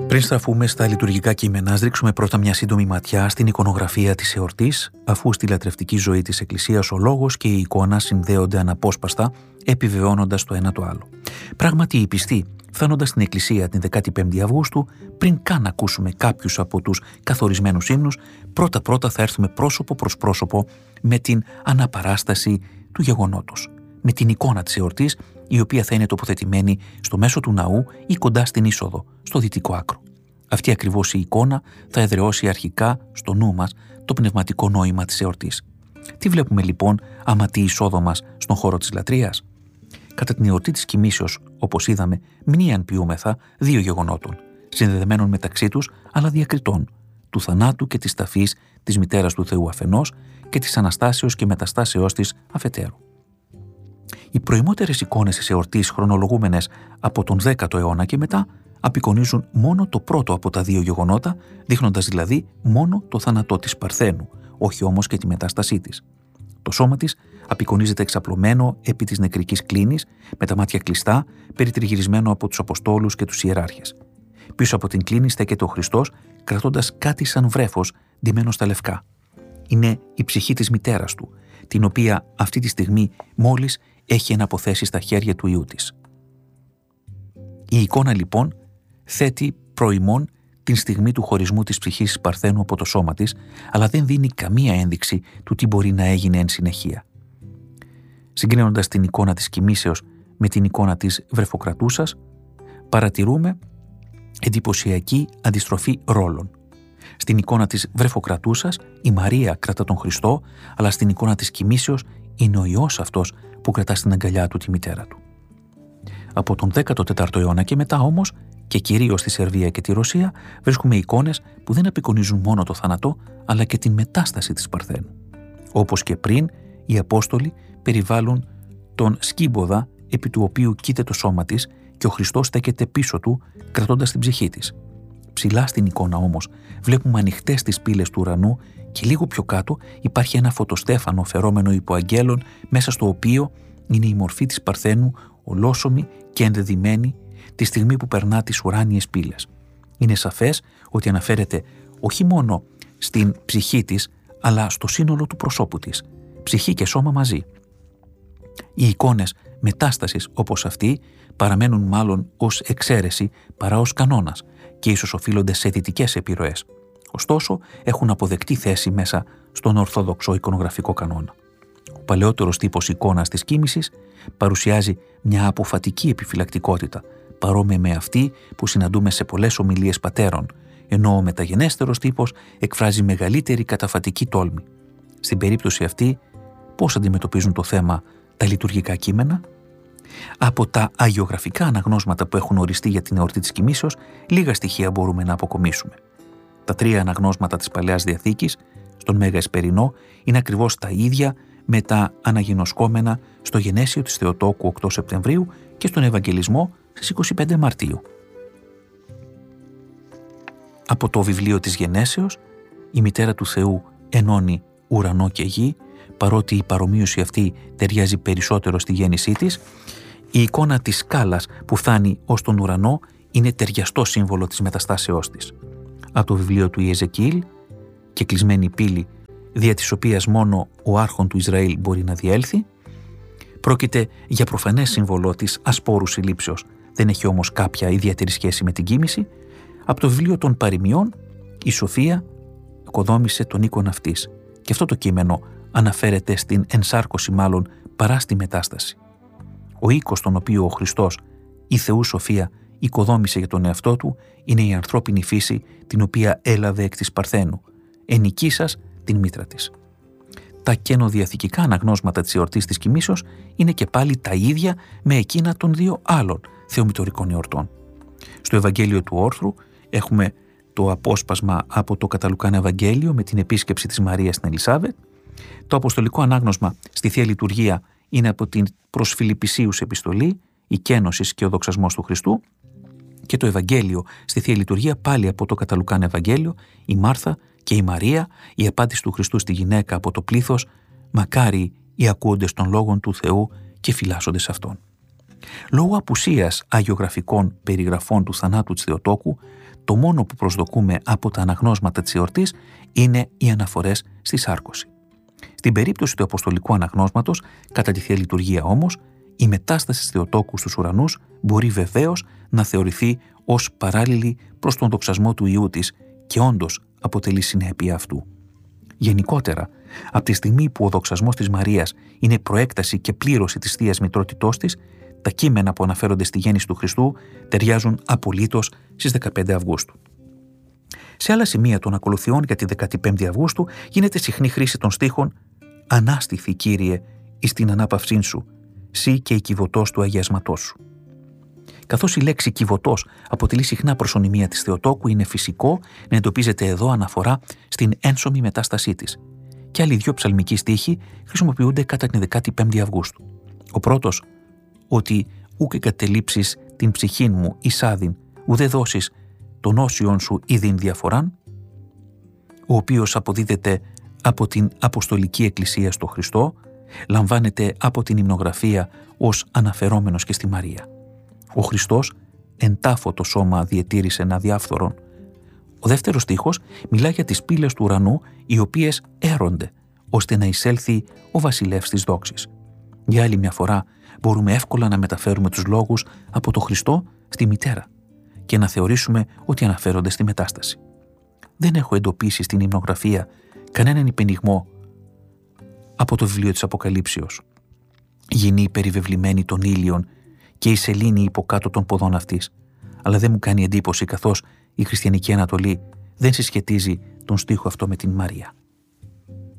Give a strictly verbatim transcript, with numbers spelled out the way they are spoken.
Πριν στραφούμε στα λειτουργικά κείμενα, ας ρίξουμε πρώτα μια σύντομη ματιά στην εικονογραφία της εορτής, αφού στη λατρευτική ζωή της Εκκλησίας ο λόγος και η εικόνα συνδέονται αναπόσπαστα, επιβεβαιώνοντας το ένα το άλλο. Πράγματι, οι πιστοί, φτάνοντας στην Εκκλησία την δεκαπέντε Αυγούστου, πριν καν ακούσουμε κάποιους από τους καθορισμένους ύμνους, πρώτα-πρώτα θα έρθουμε πρόσωπο προς πρόσωπο με την αναπαράσταση του γεγονότος, με την εικόνα της εορτής, η οποία θα είναι τοποθετημένη στο μέσο του ναού ή κοντά στην είσοδο, στο δυτικό άκρο. Αυτή ακριβώς η εικόνα θα εδραιώσει αρχικά στο νου μας το πνευματικό νόημα της εορτής. Τι βλέπουμε λοιπόν άμα τη εισόδο μας στον χώρο της λατρείας? Κατά την εορτή της Κοιμήσεως, όπως είδαμε, μνήαν ποιούμεθα δύο γεγονότων, συνδεδεμένων μεταξύ τους αλλά διακριτών, του θανάτου και της ταφής της μητέρας του Θεού αφενός και της Αναστάσεως και μεταστάσεώς της αφετέρου. Οι προημότερες εικόνες της εορτής, χρονολογούμενες από τον δέκατο αιώνα και μετά, απεικονίζουν μόνο το πρώτο από τα δύο γεγονότα, δείχνοντας δηλαδή μόνο το θάνατό της Παρθένου, όχι όμως και τη μετάστασή της. Το σώμα της απεικονίζεται εξαπλωμένο επί της νεκρικής κλίνης, με τα μάτια κλειστά, περιτριγυρισμένο από τους Αποστόλους και τους ιεράρχες. Πίσω από την κλίνη στέκεται ο Χριστός, κρατώντας κάτι σαν βρέφος ντυμένο στα λευκά. Είναι η ψυχή της μητέρας του, την οποία αυτή τη στιγμή μόλις έχει εναποθέσει στα χέρια του Υιού της. Η εικόνα λοιπόν θέτει προημών την στιγμή του χωρισμού της ψυχής της Παρθένου από το σώμα της, αλλά δεν δίνει καμία ένδειξη του τι μπορεί να έγινε εν συνεχεία. Συγκρίνοντας την εικόνα της Κοιμήσεως με την εικόνα της Βρεφοκρατούσας, παρατηρούμε εντυπωσιακή αντιστροφή ρόλων. Στην εικόνα της Βρεφοκρατούσας η Μαρία κρατά τον Χριστό, αλλά στην εικόνα της Κοιμήσεως είναι ο Υιός αυτός που κρατά στην αγκαλιά του τη μητέρα του. Από τον δέκατο τέταρτο αιώνα και μετά όμως, και κυρίως στη Σερβία και τη Ρωσία, βρίσκουμε εικόνες που δεν απεικονίζουν μόνο το θάνατο, αλλά και την μετάσταση της Παρθένου. Όπως και πριν, οι Απόστολοι περιβάλλουν τον σκύμποδα επί του οποίου κοίται το σώμα της και ο Χριστός στέκεται πίσω του, κρατώντας την ψυχή της. Ψηλά στην εικόνα όμως βλέπουμε ανοιχτές τις πύλες του ουρανού και λίγο πιο κάτω υπάρχει ένα φωτοστέφανο φερόμενο υπό αγγέλων, μέσα στο οποίο είναι η μορφή της Παρθένου, ολόσωμη και ενδεδειμένη τη στιγμή που περνά τις ουράνιες πύλες. Είναι σαφές ότι αναφέρεται όχι μόνο στην ψυχή της, αλλά στο σύνολο του προσώπου της, ψυχή και σώμα μαζί. Οι εικόνες μετάστασης όπως αυτή παραμένουν μάλλον ως εξαίρεση παρά ως κανόνας και ίσως οφείλονται σε δυτικές επιρροές. Ωστόσο, έχουν αποδεκτή θέση μέσα στον ορθόδοξο εικονογραφικό κανόνα. Ο παλαιότερος τύπος εικόνας της κοίμησης παρουσιάζει μια αποφατική επιφυλακτικότητα, παρόμοια με αυτή που συναντούμε σε πολλές ομιλίες πατέρων, ενώ ο μεταγενέστερος τύπος εκφράζει μεγαλύτερη καταφατική τόλμη. Στην περίπτωση αυτή, πώς αντιμετωπίζουν το θέμα τα λειτουργικά κείμενα? Από τα αγιογραφικά αναγνώσματα που έχουν οριστεί για την εορτή της Κοιμήσεως, λίγα στοιχεία μπορούμε να αποκομίσουμε. Τα τρία αναγνώσματα της Παλαιάς Διαθήκης, στον Μέγα Εσπερινό, είναι ακριβώς τα ίδια με τα αναγινωσκόμενα στο Γενέσιο της Θεοτόκου οκτώ Σεπτεμβρίου και στον Ευαγγελισμό στις είκοσι πέντε Μαρτίου. Από το βιβλίο της Γενέσεως, η μητέρα του Θεού ενώνει ουρανό και γη, παρότι η παρομοίωση αυτή ταιριάζει περισσότερο στη γέννησή της. Η εικόνα της σκάλας που φτάνει ως τον ουρανό είναι ταιριαστό σύμβολο της μεταστάσεώς της. Από το βιβλίο του Ιεζεκιήλ, και κλεισμένη πύλη δια της οποίας μόνο ο άρχον του Ισραήλ μπορεί να διέλθει, πρόκειται για προφανές σύμβολο της ασπόρου συλλήψεως, δεν έχει όμως κάποια ιδιαίτερη σχέση με την κοίμηση. Από το βιβλίο των Παροιμιών, η Σοφία οικοδόμησε τον οίκον αυτής και αυτό το κείμενο αναφέρεται στην ενσάρκωση μάλλον παρά στη μετάσταση. Ο οίκος τον οποίο ο Χριστός, η Θεού Σοφία, οικοδόμησε για τον εαυτό του είναι η ανθρώπινη φύση την οποία έλαβε εκ της Παρθένου, ενοικήσας την μήτρα της. Τα καινοδιαθηκικά αναγνώσματα της εορτής της Κοιμήσεως είναι και πάλι τα ίδια με εκείνα των δύο άλλων θεομητορικών εορτών. Στο Ευαγγέλιο του Όρθρου έχουμε το απόσπασμα από το κατά Λουκάν Ευαγγέλιο με την επίσκεψη της Μαρίας στην Ελισάβετ. Το αποστολικό ανάγνωσμα στη Θεία Λειτουργία είναι από την προς Φιλιππισίους επιστολή, η κένωση και ο δοξασμός του Χριστού, και το Ευαγγέλιο στη Θεία Λειτουργία πάλι από το κατά Λουκάν Ευαγγέλιο, η Μάρθα και η Μαρία, η απάντηση του Χριστού στη γυναίκα από το πλήθος, μακάρι οι ακούοντες των λόγων του Θεού και φυλάσσοντες αυτόν. Λόγω απουσίας αγιογραφικών περιγραφών του θανάτου της Θεοτόκου, το μόνο που προσδοκούμε από τα αναγνώσματα της εορτής είναι οι αναφορές στη σάρκωση. Στην περίπτωση του αποστολικού αναγνώσματος, κατά τη Θεία Λειτουργία όμως, η μετάσταση της Θεοτόκου στους ουρανούς μπορεί βεβαίως να θεωρηθεί ως παράλληλη προς τον δοξασμό του Υιού της και όντως αποτελεί συνέπεια αυτού. Γενικότερα, από τη στιγμή που ο δοξασμός της Μαρίας είναι προέκταση και πλήρωση της Θείας Μητρότητός της, τα κείμενα που αναφέρονται στη γέννηση του Χριστού ταιριάζουν απολύτως στις δεκαπέντε Αυγούστου. Σε άλλα σημεία των ακολουθιών για τη δεκαπέντε Αυγούστου γίνεται συχνή χρήση των στίχων «Ανάστηθη, Κύριε, εις την ανάπαυσήν σου, σύ και η κυβωτός του αγιασματός σου». Καθώς η λέξη κυβωτός αποτελεί συχνά προσωνυμία της Θεοτόκου, είναι φυσικό να εντοπίζεται εδώ αναφορά στην ένσωμη μετάστασή της. Και άλλοι δύο ψαλμικοί στίχοι χρησιμοποιούνται κατά την δεκαπέντε Αυγούστου. Ο πρώτος, ότι «Ούκ εγκατελείψεις την ψυχήν μου εις άδειν, ουδέ δώσεις τον όσιον σου ειδήν διαφοράν», ο οποίος αποδίδεται από την Αποστολική Εκκλησία στο Χριστό, λαμβάνεται από την υμνογραφία ως αναφερόμενος και στη Μαρία. Ο Χριστός εν τάφο το σώμα διετήρησε αδιάφθορον. Ο δεύτερος στίχος μιλά για τις πύλες του ουρανού, οι οποίες έρονται, ώστε να εισέλθει ο βασιλεύς της δόξης. Για άλλη μια φορά μπορούμε εύκολα να μεταφέρουμε τους λόγους από το Χριστό στη μητέρα και να θεωρήσουμε ότι αναφέρονται στη Μετάσταση. Δεν έχω εντοπίσει στην υμνογραφία κανέναν υπενιγμό από το βιβλίο της Αποκαλύψεως. Γυνή περιβεβλημένη των ήλιων και η σελήνη υποκάτω των ποδών αυτής. Αλλά δεν μου κάνει εντύπωση, καθώς η χριστιανική Ανατολή δεν συσχετίζει τον στίχο αυτό με την Μαρία.